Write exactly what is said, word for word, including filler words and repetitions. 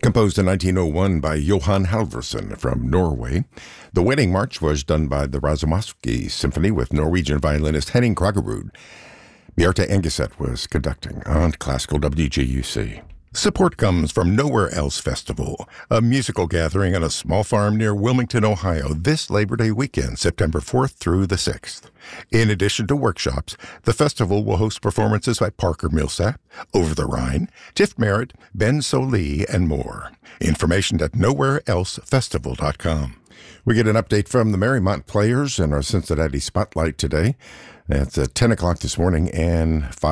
Composed in nineteen oh one by Johan Halvorsen from Norway, the Wedding March was done by the Razumovsky Symphony with Norwegian violinist Henning Kragerud. Bjarte Engeset was conducting on Classical W G U C. Support comes from Nowhere Else Festival, a musical gathering on a small farm near Wilmington, Ohio, this Labor Day weekend, September fourth through the sixth. In addition to workshops, the festival will host performances by Parker Millsap, Over the Rhine, Tiff Merritt, Ben Solee, and more. Information at nowhere else festival dot com. We get an update from the Marymount Players in our Cincinnati Spotlight today. That's at ten o'clock this morning and five